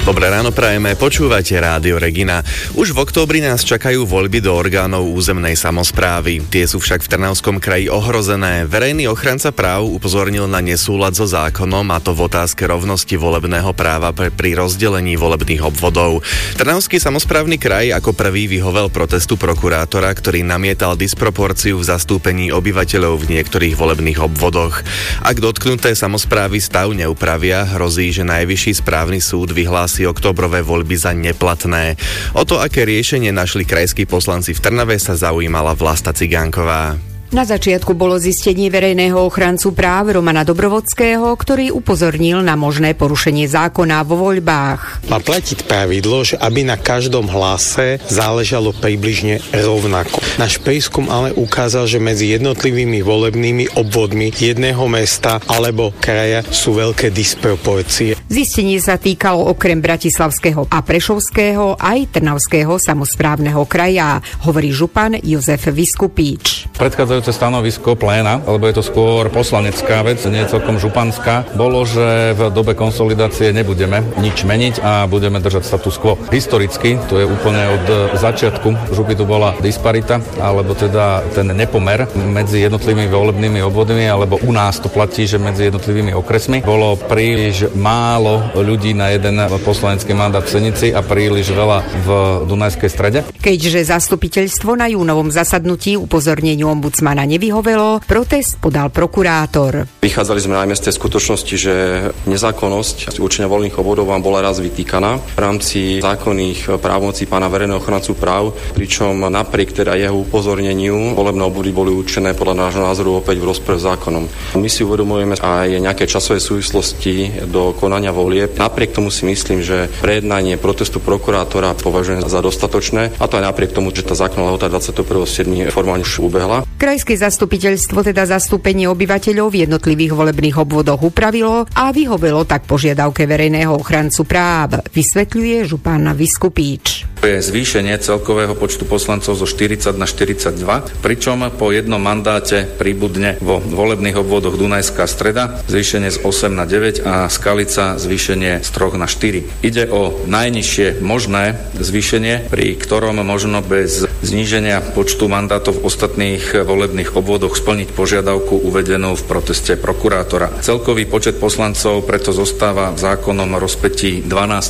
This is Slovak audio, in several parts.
Dobré ráno prajeme, počúvate Rádio Regina. Už v októbri nás čakajú voľby do orgánov územnej samosprávy. Tie sú však v Trnavskom kraji ohrozené. Verejný ochranca práv upozornil na nesúlad so zákonom, a to v otázke rovnosti volebného práva pri rozdelení volebných obvodov. Trnavský samosprávny kraj ako prvý vyhovel protestu prokurátora, ktorý namietal disproporciu v zastúpení obyvateľov v niektorých volebných obvodoch. Ak dotknuté samosprávy stav neupravia, hrozí, že Najvyšší správny súd vyhlási októbrové voľby za neplatné. O to, aké riešenie našli krajskí poslanci v Trnave, sa zaujímala Vlasta Cigánková. Na začiatku bolo zistenie verejného ochrancu práv Romana Dobrovodského, ktorý upozornil na možné porušenie zákona vo voľbách. Má platiť pravidlo, že aby na každom hlase záležalo približne rovnako. Náš prieskum ale ukázal, že medzi jednotlivými volebnými obvodmi jedného mesta alebo kraja sú veľké disproporcie. Zistenie sa týkalo okrem bratislavského a prešovského aj trnavského samosprávneho kraja, hovorí župan Jozef Viskupíč. Predchádzajúce stanovisko pléna, lebo je to skôr poslanecká vec, nie celkom županská, bolo, že v dobe konsolidácie nebudeme nič meniť a budeme držať status quo. Historicky, to je úplne od začiatku, župy tu bola disparita, alebo teda ten nepomer medzi jednotlivými volebnými obvodmi, alebo u nás to platí, že medzi jednotlivými okresmi bolo príliš málo ľudí na jeden poslanecký mandát v Senici a príliš veľa v Dunajskej Strede. Keďže zastupiteľstvo na júnovom zasadnutí upozorneniu ombudsmana nevyhovelo, protest podal prokurátor. Vychádzali sme najmä z tej skutočnosti, že nezákonnosť určenia voľných obvodov vám bola raz vytýkaná v rámci zákonných právomocí pána verejného ochrancu práv, pričom napriek teda jeho upozorneniu volebné obvody boli určené podľa nášho názoru opäť v rozpore s zákonom. My si uvedomujeme aj nejaké časové súvislosti do konania volieb. Napriek tomu si myslím, že prejednanie protestu prokurátora považujem za dostatočné, a to aj napriek tomu, že tá zákonná lehota 21.7. formálne už ubehla. Krajské zastupiteľstvo teda zastúpenie obyvateľov v jednotlivých volebných obvodoch upravilo a vyhovelo tak požiadavke verejného ochrancu práv, vysvetľuje župan Viskupíč. Je zvýšenie celkového počtu poslancov zo 40 na 42, pričom po jednom mandáte pribudne vo volebných obvodoch Dunajská Streda zvýšenie z 8 na 9 a Skalica zvýšenie z 3 na 4. Ide o najnižšie možné zvýšenie, pri ktorom možno bez zníženia počtu mandátov v ostatných volebných obvodoch splniť požiadavku uvedenú v proteste prokurátora. Celkový počet poslancov preto zostáva v zákonnom rozpätí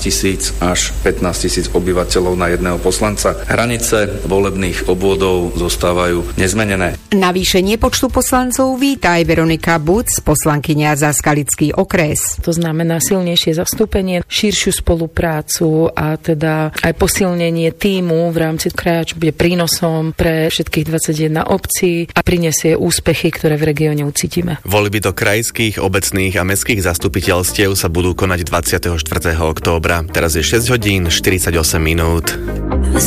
12 000 až 15 000 obyvateľov na jedného poslanca. Hranice volebných obvodov zostávajú nezmenené. Navýšenie počtu poslancov víta aj Veronika Buc, poslankyňa za Skalický okres. To znamená silnejšie zastúpenie, širšiu spoluprácu a teda aj posilnenie tímu v rámci kraja, čo bude prínosom pre všetkých 21 obcí a prinesie úspechy, ktoré v regióne ucítime. Voľby do krajských, obecných a mestských zastupiteľstiev sa budú konať 24. októbra. Teraz je 6 hodín 48 minút.